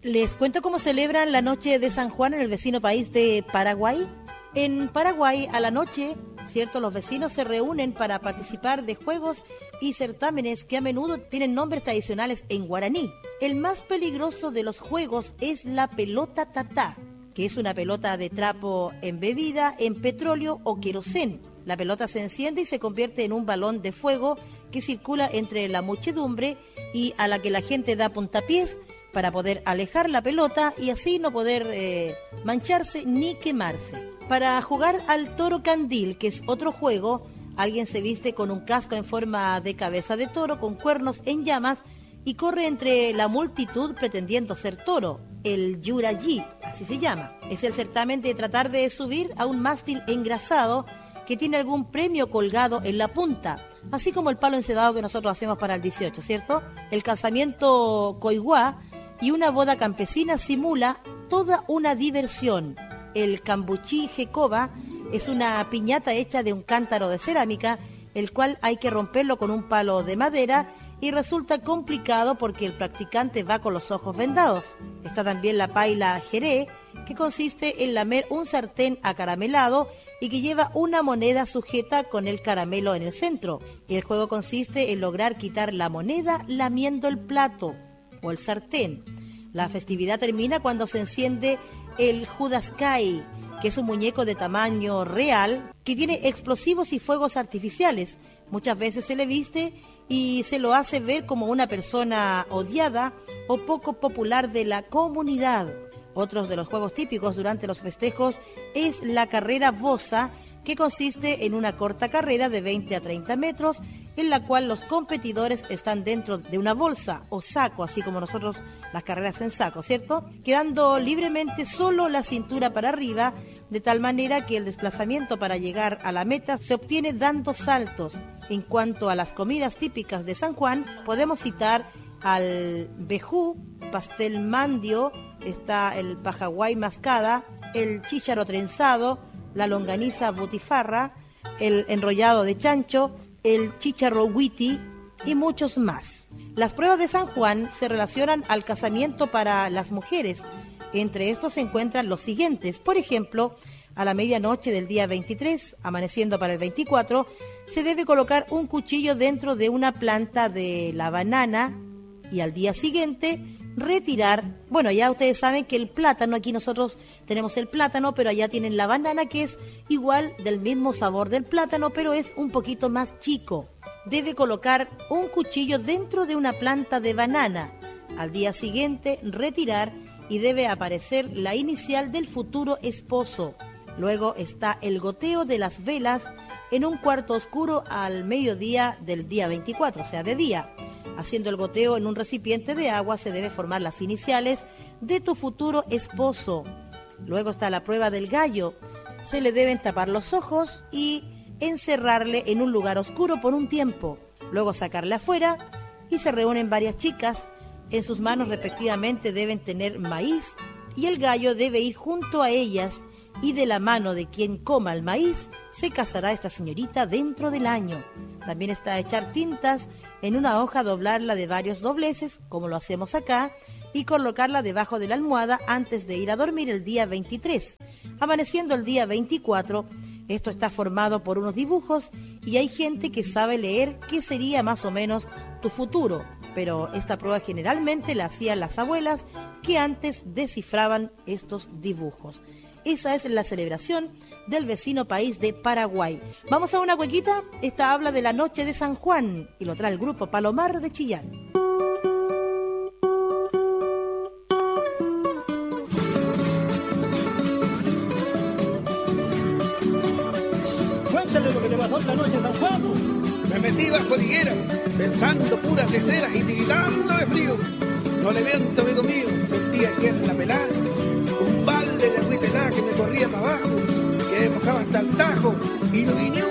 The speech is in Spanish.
Les cuento cómo celebran la noche de San Juan en el vecino país de Paraguay. En Paraguay, a la noche, ¿cierto?, los vecinos se reúnen para participar de juegos y certámenes que a menudo tienen nombres tradicionales en guaraní. El más peligroso de los juegos es la pelota tatá, que es una pelota de trapo embebida en petróleo o querosén. La pelota se enciende y se convierte en un balón de fuego que circula entre la muchedumbre y a la que la gente da puntapiés para poder alejar la pelota y así no poder mancharse ni quemarse. Para jugar al toro candil, que es otro juego, alguien se viste con un casco en forma de cabeza de toro con cuernos en llamas y corre entre la multitud pretendiendo ser toro. El yurayí, así se llama. Es el certamen de tratar de subir a un mástil engrasado que tiene algún premio colgado en la punta, así como el palo encebado que nosotros hacemos para el 18, ¿cierto? El casamiento coiguá y una boda campesina simula toda una diversión. El cambuchí jecoba es una piñata hecha de un cántaro de cerámica, el cual hay que romperlo con un palo de madera y resulta complicado porque el practicante va con los ojos vendados. Está también la paila jeré, que consiste en lamer un sartén acaramelado y que lleva una moneda sujeta con el caramelo en el centro. El juego consiste en lograr quitar la moneda lamiendo el plato o el sartén. La festividad termina cuando se enciende el Judaskai, que es un muñeco de tamaño real que tiene explosivos y fuegos artificiales. Muchas veces se le viste y se lo hace ver como una persona odiada o poco popular de la comunidad. Otros de los juegos típicos durante los festejos es la carrera bosa, que consiste en una corta carrera de 20 a 30 metros, en la cual los competidores están dentro de una bolsa o saco, así como nosotros las carreras en saco, ¿cierto?, quedando libremente solo la cintura para arriba, de tal manera que el desplazamiento para llegar a la meta se obtiene dando saltos. En cuanto a las comidas típicas de San Juan, podemos citar al bejú, pastel mandio, está el pajaguay mascada, el chícharo trenzado, la longaniza butifarra, el enrollado de chancho, el chícharo huiti y muchos más. Las pruebas de San Juan se relacionan al casamiento para las mujeres. Entre estos se encuentran los siguientes. Por ejemplo, a la medianoche del día 23, amaneciendo para el 24, se debe colocar un cuchillo dentro de una planta de la banana y al día siguiente retirar, bueno, ya ustedes saben que el plátano, aquí nosotros tenemos el plátano, pero allá tienen la banana, que es igual del mismo sabor del plátano, pero es un poquito más chico. Debe colocar un cuchillo dentro de una planta de banana. Al día siguiente retirar y debe aparecer la inicial del futuro esposo. Luego está el goteo de las velas en un cuarto oscuro al mediodía del día 24, o sea, de día. Haciendo el goteo en un recipiente de agua se debe formar las iniciales de tu futuro esposo. Luego está la prueba del gallo. Se le deben tapar los ojos y encerrarle en un lugar oscuro por un tiempo. Luego sacarle afuera y se reúnen varias chicas. En sus manos respectivamente deben tener maíz y el gallo debe ir junto a ellas y de la mano de quien coma el maíz se casará esta señorita dentro del año. También está echar tintas en una hoja, doblarla de varios dobleces, como lo hacemos acá, y colocarla debajo de la almohada antes de ir a dormir el día 23. Amaneciendo el día 24, esto está formado por unos dibujos y hay gente que sabe leer qué sería más o menos tu futuro, pero esta prueba generalmente la hacían las abuelas que antes descifraban estos dibujos. Esa es la celebración del vecino país de Paraguay. Vamos a una huequita. Esta habla de la noche de San Juan y lo trae el grupo Palomar de Chillán. Cuéntale lo que le pasó esta noche a San Juan. Me metí bajo la higuera, pensando puras leceras y tiritando de frío. No le miento, amigo mío, sentía que en la pelada un balde de agüita helada que me corría para abajo, que me mojaba hasta el tajo y no vi ni